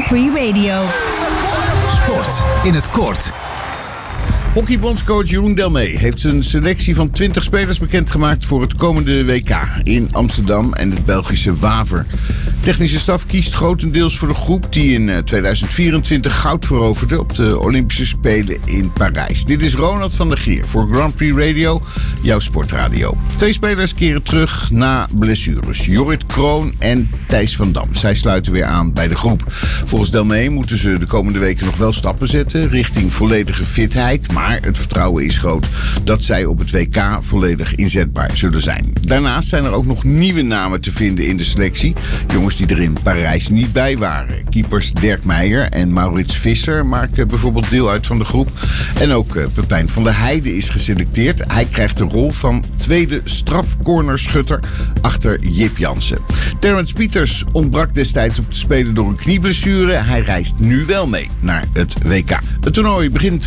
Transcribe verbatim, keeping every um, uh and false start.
Prix Radio. Sport in het kort. Hockeybondscoach Jeroen Delmee heeft zijn selectie van twintig spelers bekendgemaakt voor het komende W K in Amsterdam en het Belgische Waver. Technische staf kiest grotendeels voor de groep die in tweeduizend vierentwintig goud veroverde op de Olympische Spelen in Parijs. Dit is Ronald van der Geer voor Grand Prix Radio, jouw sportradio. Twee spelers keren terug na blessures. Jorrit Kroon en Thijs van Dam. Zij sluiten weer aan bij de groep. Volgens Delmee moeten ze de komende weken nog wel stappen zetten richting volledige fitheid. Maar het vertrouwen is groot dat zij op het W K volledig inzetbaar zullen zijn. Daarnaast zijn er ook nog nieuwe namen te vinden in de selectie. Jongens die er in Parijs niet bij waren. Keepers Dirk Meijer en Maurits Visser maken bijvoorbeeld deel uit van de groep. En ook Pepijn van der Heijden is geselecteerd. Hij krijgt de rol van tweede strafcornerschutter achter Jip Jansen. Terrence Pieters ontbrak destijds op de Spelen door een knieblessure. Hij reist nu wel mee naar het W K. Het toernooi begint